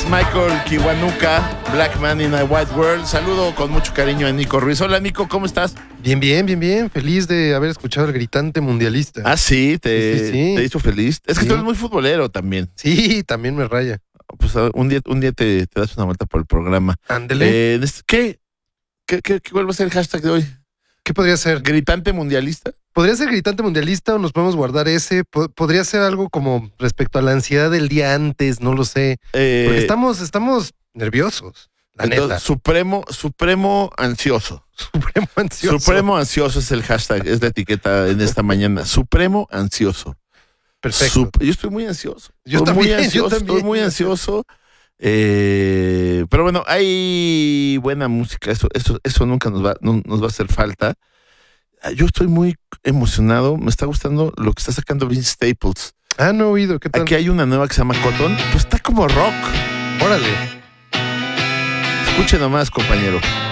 Michael Kiwanuka, Black Man in a White World. Saludo con mucho cariño a Nico Ruiz. Hola, Nico, ¿cómo estás? Bien. Feliz de haber escuchado al gritante mundialista. Ah, sí, Sí. te hizo feliz. Es que Sí. tú eres muy futbolero también. Sí, también me raya. Pues un día te das una vuelta por el programa. Ándele. ¿Qué cuál va a ser el hashtag de hoy? ¿Qué podría ser? ¿Gritante mundialista? ¿Podría ser gritante mundialista o nos podemos guardar ese? ¿Podría ser algo como respecto a la ansiedad del día antes? No lo sé. Porque estamos nerviosos, la entonces, neta. Supremo ansioso. Supremo ansioso. Supremo ansioso es el hashtag, es la etiqueta en esta mañana. Supremo ansioso. Perfecto. Yo estoy muy ansioso. Yo también. Estoy muy ansioso. Pero bueno, hay buena música. Eso nunca nos va a hacer falta. Yo estoy muy emocionado. Me está gustando lo que está sacando Vince Staples. Ah, no he oído. ¿Qué tal? Aquí hay una nueva que se llama Cotton. Pues está como rock. Órale. Escuche nomás, compañero.